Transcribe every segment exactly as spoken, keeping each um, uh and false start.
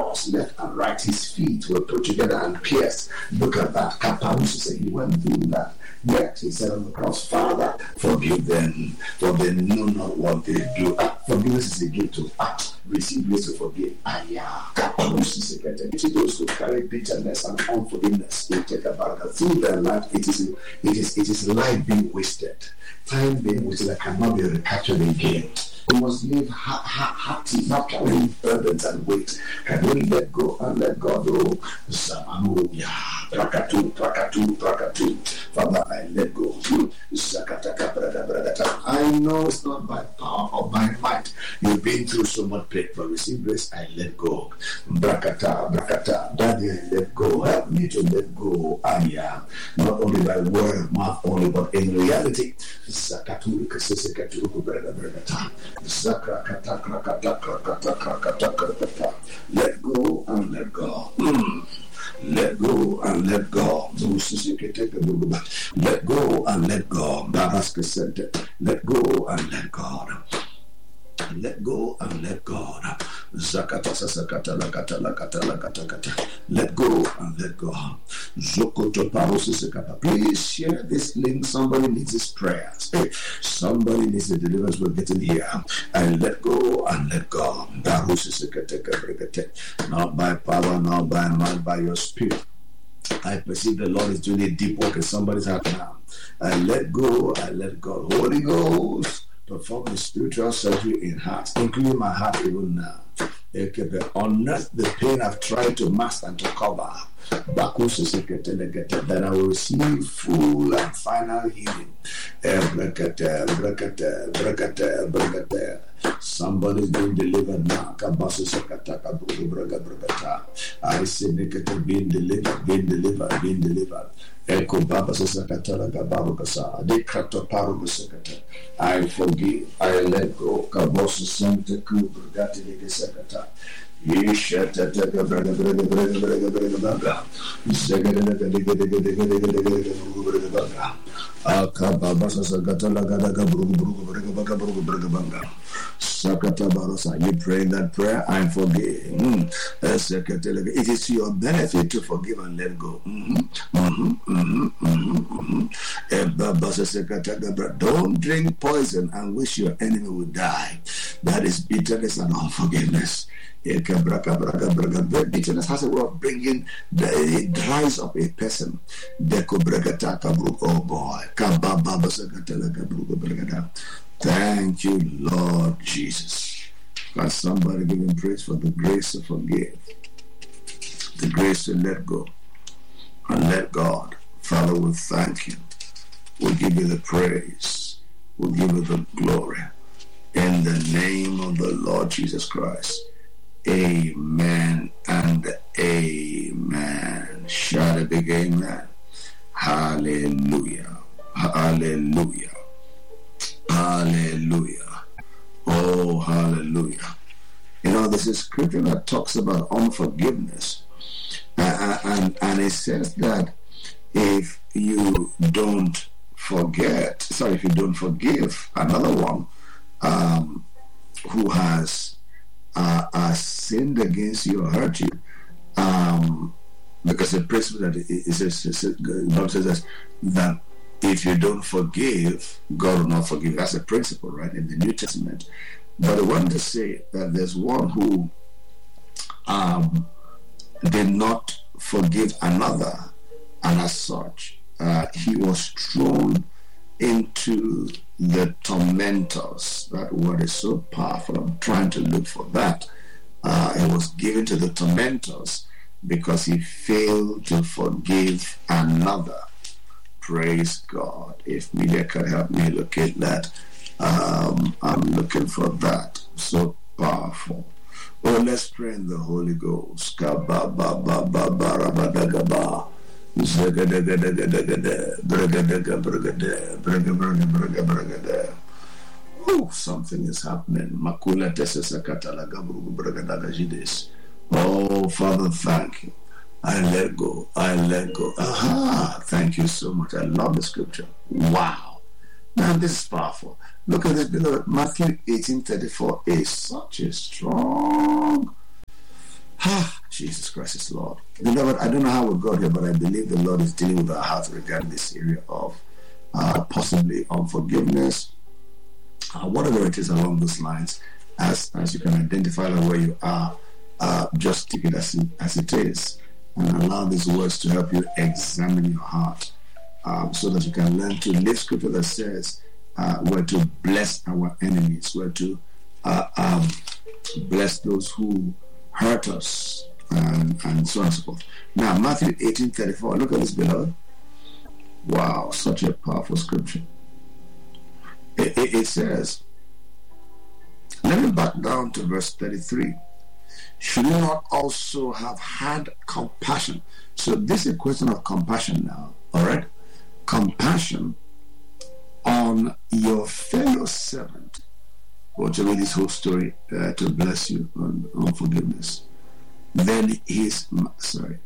cross, left and right. His feet were put together and pierced. Look at that. Kaparusa, he went through that. Yet he said on the cross, Father, forgive them, for they know not what they do. Ah, forgiveness is a gift to ah, receive grace to forgive. Ah, yeah. To those who carry bitterness and unforgiveness, you take a bargain through their life. It is, it is, it is life being wasted, time being wasted that cannot be recaptured again. You must live ha- ha- happy, not carrying burdens and weight. Can you let go and let God go? Samanu, yeah, prakatu, prakatu, prakatu. Father, I let go. I know it's not by power or by might. You've been through so much pain, but receive grace, I let go. Brakata, brakata, Daddy, I let go. Help me to let go. I am not only by word, mouth only, but in reality. Zakatu, kasesekatu, brakata. Let go and let go. Mm. Let go and let go. Let go and let go. Let go and let God. Let go and let God. Zakata sakata lakata lakata lakata kata. Let go and let go. Zokoto parosikapa. Please share this link. Somebody needs this prayers. Hey, somebody needs the deliverance we're getting here. And let go and let go. Not by power, not by might, by your spirit. I perceive the Lord is doing a deep work in somebody's heart now. I let go, I let go. Holy Ghost, perform a spiritual surgery in hearts, including my heart even now. Unearth the pain I've tried to mask and to cover. Then I will receive full and final healing. Somebody's being delivered now. I say, being delivered, being delivered, being delivered. I forgive, I let go. You pray that prayer, I forgive. Mm. It is to your benefit to forgive and let go. Mm-hmm. Mm-hmm. Mm-hmm. Mm-hmm. Don't drink poison and wish your enemy would die. That is bitterness and unforgiveness. Bitterness has a way of bringing, the, it dries up a person. Oh boy. Thank you, Lord Jesus. Can somebody give him praise for the grace to forgive, the grace to let go and let God. Father, we thank you. We give you the praise. We give you the glory. In the name of the Lord Jesus Christ. Amen and amen. Shout a big amen. Hallelujah. Hallelujah. Hallelujah. Oh, hallelujah. You know, there's a scripture that talks about unforgiveness. Uh, and, and it says that if you don't forget, sorry, if you don't forgive another one um, who has uh, uh, sinned against you or hurt you, um, because the principle that it, it says, it says, God says that if you don't forgive, God will not forgive. That's a principle, right, in the New Testament. But I want to say that there's one who um, did not forgive another, and as such, uh, he was thrown into the tormentors. That word is so powerful. I'm trying to look for that. Uh, he was given to the tormentors because he failed to forgive another. Praise God. If media can help me locate that, um, I'm looking for that. So powerful. Oh, let's pray in the Holy Ghost. Oh, something is happening. Oh, Father, thank you. I let go. I let go. Aha! Thank you so much. I love the scripture. Wow. Man, this is powerful. Look at this, beloved. Matthew eighteen thirty-four is such a strong. Ah, Jesus Christ is Lord. Beloved, I don't know how we got here, but I believe the Lord is dealing with our hearts regarding this area of uh, possibly unforgiveness, uh, whatever it is along those lines. As as you can identify where you are, uh, just take it as it, as it is, and allow these words to help you examine your heart, um, so that you can learn to live scripture that says uh, we're to bless our enemies, we're to uh, um, bless those who hurt us, and, and so on and so forth. Now, Matthew eighteen thirty-four, look at this, beloved. Wow, such a powerful scripture. It, it, it says, let me back down to verse thirty-three. Should you not also have had compassion? So this is a question of compassion now, all right? Compassion on your fellow servant. I want to read this whole story uh, to bless you on, on forgiveness. Then he's, sorry.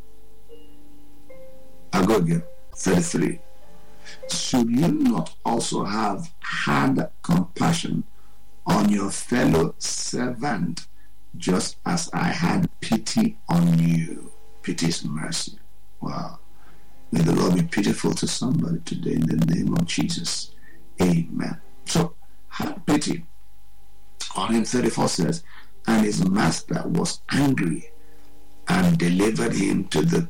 I'll go again. thirty-three. Should you not also have had compassion on your fellow servant, just as I had pity on you? Pity is mercy. Wow. May the Lord be pitiful to somebody today in the name of Jesus. Amen. So, have pity on him. thirty-four says, and his master was angry and delivered him to the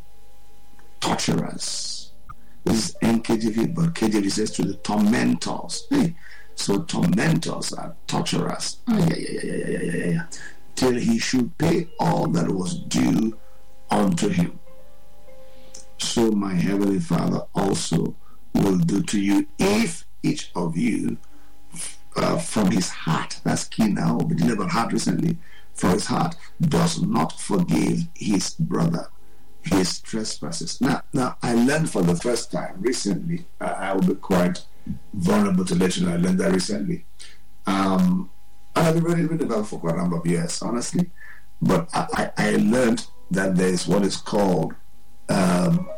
torturers. This is N K J V, but K J V says to the tormentors. Hey, so tormentors are torturers. Ah, yeah, yeah, yeah, yeah, yeah, yeah, yeah. Till he should pay all that was due unto him. So my heavenly Father also will do to you if each of you uh, from his heart, that's key now, we did about heart recently, from his heart does not forgive his brother his trespasses. Now, now I learned for the first time recently, uh, I will be quite vulnerable to let you know I learned that recently. Um, I've been reading the Bible for quite a number of years, honestly, but I, I, I learned that there is what is called um,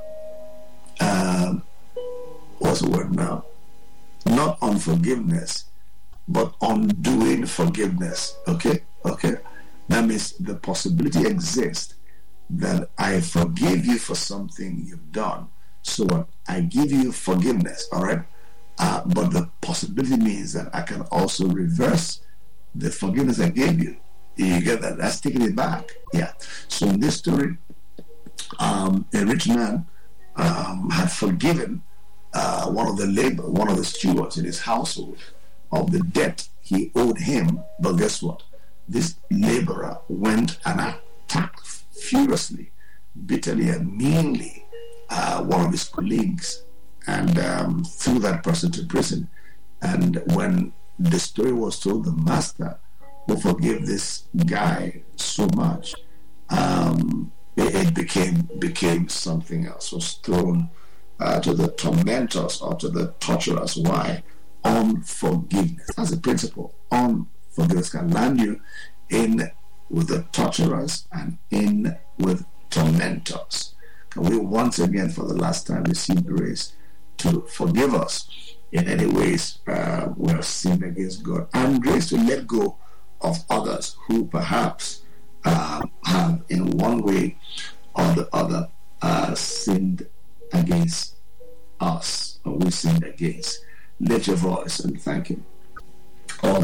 um, what's the word now? Not unforgiveness, but undoing forgiveness. Okay, okay. That means the possibility exists that I forgive you for something you've done, so what? I give you forgiveness, all right? Uh, but the possibility means that I can also reverse the forgiveness I gave you. You get that? That's taking it back. Yeah. So in this story, um, a rich man um, had forgiven uh, one of the labor, one of the stewards in his household of the debt he owed him. But guess what? This laborer went and attacked furiously, bitterly, and meanly uh, one of his colleagues, and um, threw that person to prison. And when the story was told, the master who forgave this guy so much, um, it, it became became something else. Was thrown uh, to the tormentors or to the torturers. Why? Unforgiveness. That's the principle. Unforgiveness can land you in with the torturers and in with tormentors. Can we once again, for the last time, receive grace to forgive us in any ways uh, we have sinned against God, and grace to let go of others who perhaps uh, have in one way or the other uh, sinned against us, or we sinned against. Lift your voice and thank him. Oh,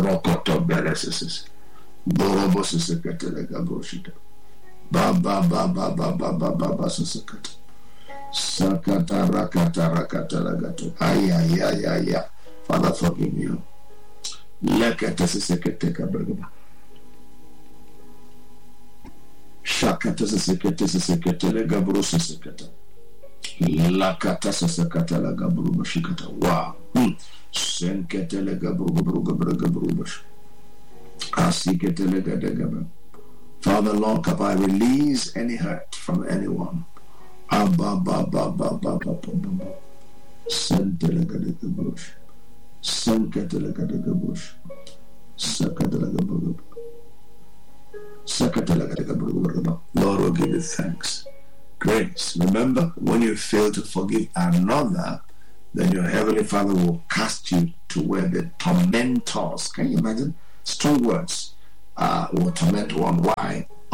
Borobo Susekatelega Boshita. Ba ba ba ba ba ba ba ba ba Susekata. Sakata rakata rakata lagato. Ay ay ay ay ay. Father, forgive me. Lekata Susekateka Bergaba. Shakata Susekata Susekatelega Brususekata. Lakata Susekata Lagabru Bashikata. Wow. Senkatelega Bruga Bruga Bruga. Father, Lord, have I release any hurt from anyone? Lord will give you thanks. Grace. Remember, when you fail to forgive another, then your heavenly Father will cast you to where the tormentors, can you imagine? Strong words uh, will torment one. Why?